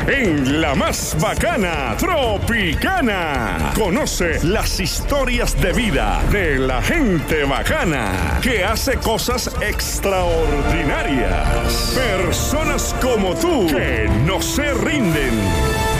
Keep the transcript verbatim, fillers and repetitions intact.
en la más bacana Tropicana. Conoce las historias de vida de la gente bacana que hace cosas extraordinarias. Personas como tú que no se rinden.